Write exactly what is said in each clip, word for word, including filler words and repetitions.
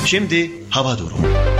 Şimdi hava durumu.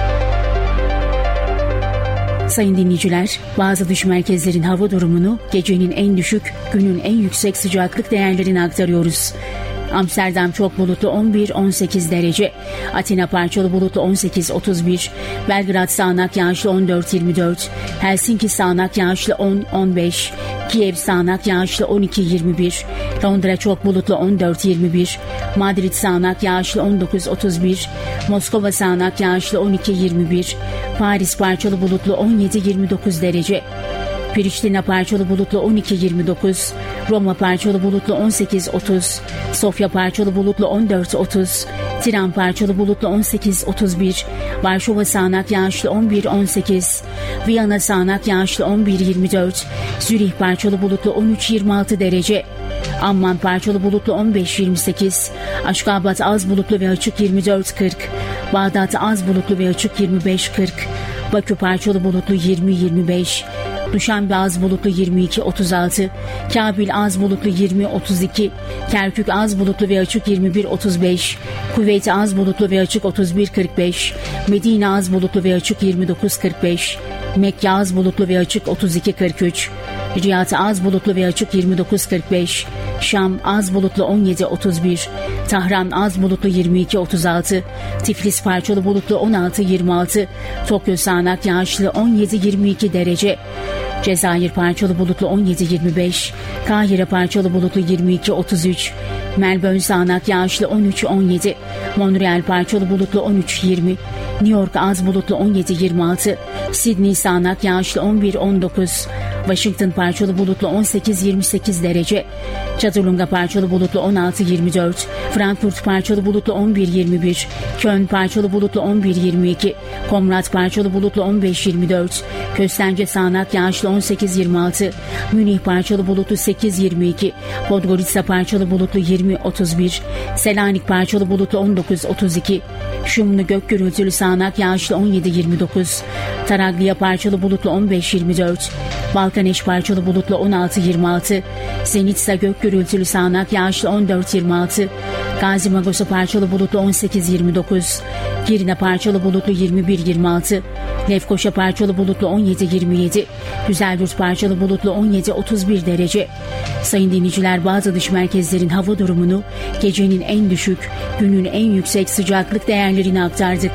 Sayın dinleyiciler, bazı dış merkezlerin hava durumunu gecenin en düşük, günün en yüksek sıcaklık değerlerini aktarıyoruz. Amsterdam çok bulutlu on bir on sekiz derece, Atina parçalı bulutlu on sekiz otuz bir, Belgrad sağanak yağışlı on dört yirmi dört, Helsinki sağanak yağışlı on on beş, Kiev sağanak yağışlı on iki yirmi bir, Londra çok bulutlu on dört yirmi bir, Madrid sağanak yağışlı on dokuz otuz bir, Moskova sağanak yağışlı on iki yirmi bir, Paris parçalı bulutlu on yedi yirmi dokuz derece, Priştina parçalı bulutlu on iki yirmi dokuz, Roma parçalı bulutlu on sekiz otuz, Sofya parçalı bulutlu on dört otuz, Tiran parçalı bulutlu on sekiz otuz bir, Varşova sağanak yağışlı on bir on sekiz, Viyana sağanak yağışlı on bir yirmi dört, Zürih parçalı bulutlu on üç yirmi altı derece, Amman parçalı bulutlu on beş yirmi sekiz, Aşkabat az bulutlu ve açık yirmi dört kırk, Bağdat az bulutlu ve açık yirmi beş kırk, Bakü parçalı bulutlu yirmi yirmi beş, Duşanbe az bulutlu yirmi iki otuz altı, Kabil az bulutlu yirmi otuz iki, Kerkük az bulutlu ve açık yirmi bir otuz beş, Kuveyt az bulutlu ve açık otuz bir kırk beş, Medine az bulutlu ve açık yirmi dokuz kırk beş, Mekke az bulutlu ve açık otuz iki kırk üç, Riyad az bulutlu ve açık yirmi dokuz kırk beş, Şam az bulutlu on yedi otuz bir, Tahran az bulutlu yirmi iki otuz altı, Tiflis parçalı bulutlu on altı yirmi altı, Tokyo sağanak yağışlı on yedi yirmi iki derece, Cezayir parçalı bulutlu on yedi yirmi beş, Kahire parçalı bulutlu yirmi iki otuz üç, Melbourne sağanak yağışlı on üç on yedi, Montreal parçalı bulutlu on üç yirmi, New York az bulutlu on yedi yirmi altı, Sydney sağanak yağışlı on bir on dokuz, Washington parçalı bulutlu on sekiz yirmi sekiz derece, Çadırlunga parçalı bulutlu on altı yirmi dört, Frankfurt parçalı bulutlu on bir yirmi bir, Köln parçalı bulutlu on bir yirmi iki, Komrat parçalı bulutlu on beş yirmi dört, Köstence sağanak yağışlı on sekiz yirmi altı, Münih parçalı bulutlu sekiz yirmi iki, Podgorica parçalı bulutlu yirmi otuz bir, Selanik parçalı bulutlu on dokuz otuz iki, Şumlu gök gürültülü sağanak yağışlı on yedi yirmi dokuz, Taraglia parçalı bulutlu on beş yirmi dört, Balkaneş parçalı bulutlu on altı yirmi altı, Zenitsa gök gürültülü sağanak yağışlı on dört yirmi altı, Gazi Magosa parçalı bulutlu on sekiz yirmi dokuz, Girne parçalı bulutlu yirmi bir yirmi altı, Lefkoşa parçalı bulutlu on yedi yirmi yedi, Güzeldurt parçalı bulutlu on yedi otuz bir derece. Sayın dinleyiciler, bazı dış merkezlerin hava durumunu gecenin en düşük, günün en yüksek sıcaklık değerlerini aktardık.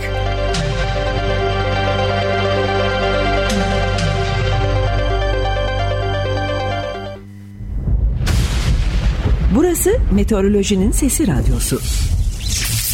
Burası Meteorolojinin Sesi Radyosu.